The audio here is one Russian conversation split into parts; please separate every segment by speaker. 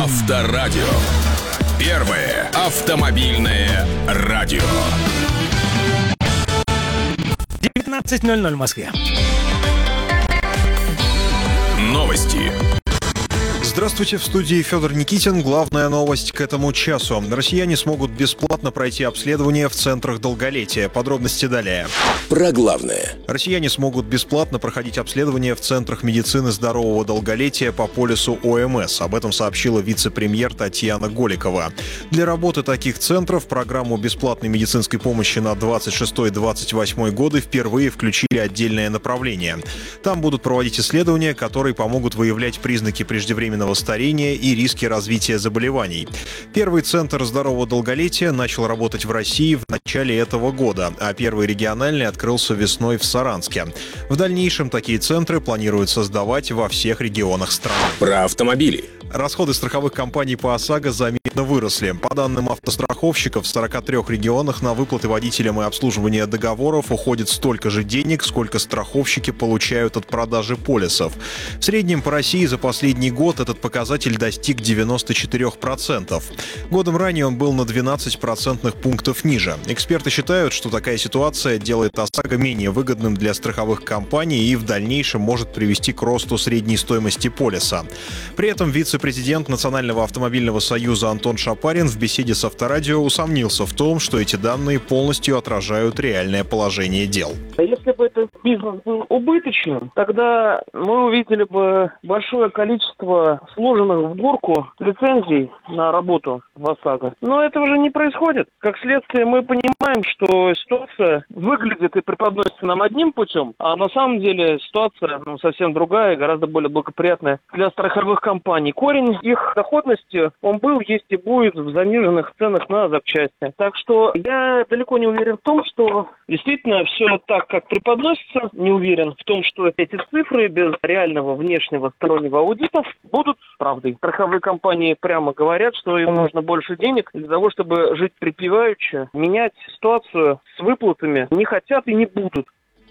Speaker 1: Авторадио. Первое автомобильное радио.
Speaker 2: 19:00 в Москве.
Speaker 1: Новости.
Speaker 3: Здравствуйте, в студии Федор Никитин. Главная новость к этому часу. Россияне смогут бесплатно пройти обследование в центрах долголетия. Подробности далее.
Speaker 1: Про главное.
Speaker 3: Россияне смогут бесплатно проходить обследование в центрах медицины здорового долголетия по полису ОМС. Об этом сообщила вице-премьер Татьяна Голикова. Для работы таких центров в программу бесплатной медицинской помощи на 26-28 годы впервые включили отдельное направление. Там будут проводить исследования, которые помогут выявлять признаки преждевременного старения и риски развития заболеваний. Первый центр здорового долголетия начал работать в России в начале этого года, а первый региональный открылся весной в Саранске. В дальнейшем такие центры планируют создавать во всех регионах страны.
Speaker 1: Про автомобили.
Speaker 3: Расходы страховых компаний по ОСАГО заметно выросли. По данным автостраховщиков, в 43 регионах на выплаты водителям и обслуживание договоров уходит столько же денег, сколько страховщики получают от продажи полисов. В среднем по России за последний год этот показатель достиг 94%. Годом ранее он был на 12 процентных пунктов ниже. Эксперты считают, что такая ситуация делает ОСАГО менее выгодным для страховых компаний и в дальнейшем может привести к росту средней стоимости полиса. При этом вице-президент Национального автомобильного союза Антон Шапарин в беседе с Авторадио усомнился в том, что эти данные полностью отражают реальное положение дел.
Speaker 4: Если бы этот бизнес был убыточным, тогда мы увидели бы большое количество сложенных в горку лицензий на работу в ОСАГО. Но этого же не происходит. Как следствие, мы понимаем, что ситуация выглядит и преподносится нам одним путем, а на самом деле ситуация совсем другая, гораздо более благоприятная для страховых компаний. Корень их доходности, он был, есть и будет в заниженных ценах на запчасти. Так что я далеко не уверен в том, что действительно все так, как преподносится. Не уверен в том, что эти цифры без реального внешнего стороннего аудита будут правдой. Страховые компании прямо говорят, что им нужно больше денег для того, чтобы жить припеваючи. Менять ситуацию с выплатами не хотят и не будут.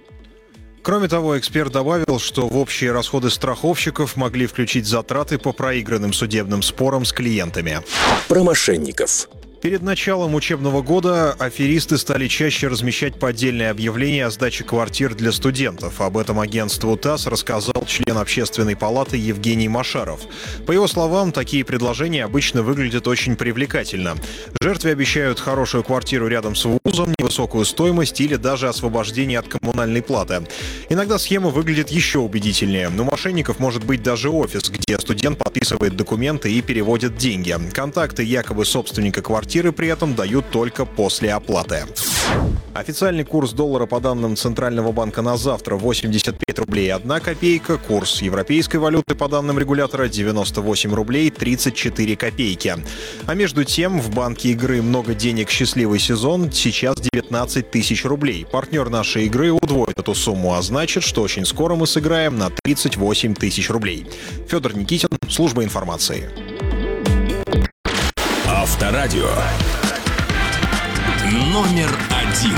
Speaker 3: Кроме того, эксперт добавил, что в общие расходы страховщиков могли включить затраты по проигранным судебным спорам с клиентами.
Speaker 1: Про мошенников.
Speaker 3: Перед началом учебного года аферисты стали чаще размещать поддельные объявления о сдаче квартир для студентов. Об этом агентству ТАСС рассказал член Общественной палаты Евгений Машаров. По его словам, такие предложения обычно выглядят очень привлекательно. Жертве обещают хорошую квартиру рядом с вузом, невысокую стоимость или даже освобождение от коммунальной платы. Иногда схема выглядит еще убедительнее. У мошенников может быть даже офис, где студент подписывает документы и переводит деньги. Контакты якобы собственника квартиры при этом дают только после оплаты. Официальный курс доллара по данным Центрального банка на завтра 85 рублей 1 копейка. Курс европейской валюты по данным регулятора 98 рублей 34 копейки. А между тем в банке игры «Много денег. Счастливый сезон» сейчас 19 тысяч рублей. Партнер нашей игры удвоит эту сумму, а значит, что очень скоро мы сыграем на 38 тысяч рублей. Федор Никитин, служба информации.
Speaker 1: Авторадио. Номер